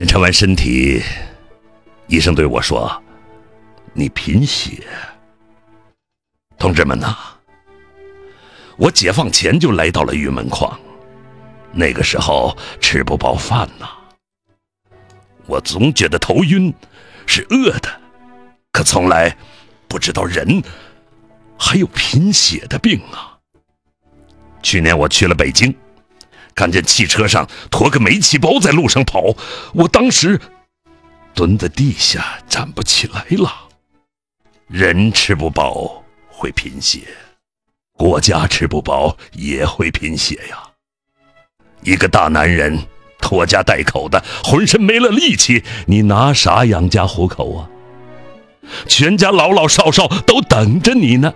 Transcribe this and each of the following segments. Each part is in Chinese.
检查完身体，医生对我说：“你贫血。”同志们呐，我解放前就来到了玉门矿，那个时候吃不饱饭呐，我总觉得头晕，是饿的，可从来不知道人还有贫血的病啊。去年我去了北京，看见汽车上驮个煤气包在路上跑，我当时蹲在地下站不起来了。人吃不饱会贫血，国家吃不饱也会贫血呀。一个大男人拖家带口的，浑身没了力气，你拿啥养家糊口啊？全家老老少少都等着你呢。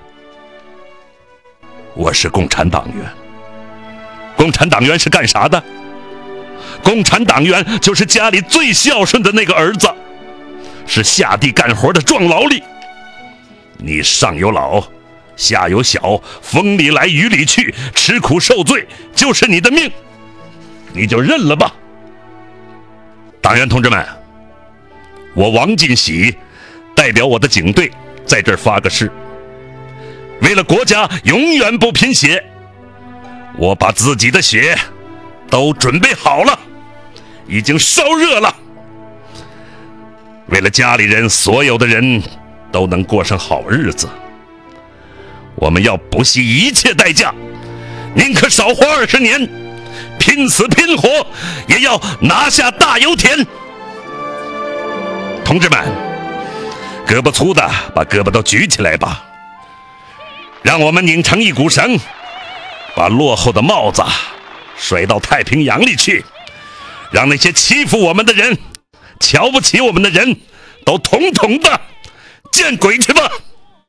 我是共产党员。共产党员是干啥的？共产党员就是家里最孝顺的那个儿子，是下地干活的壮劳力。你上有老，下有小，风里来雨里去，吃苦受罪就是你的命，你就认了吧。党员同志们，我王进喜代表我的警队在这儿发个誓，为了国家永远不贫血，我把自己的血都准备好了，已经烧热了。为了家里人，所有的人都能过上好日子，我们要不惜一切代价，宁可少活20年，拼死拼活也要拿下大油田。同志们，胳膊粗的把胳膊都举起来吧，让我们拧成一股绳，把落后的帽子甩到太平洋里去，让那些欺负我们的人、瞧不起我们的人都统统的见鬼去吧！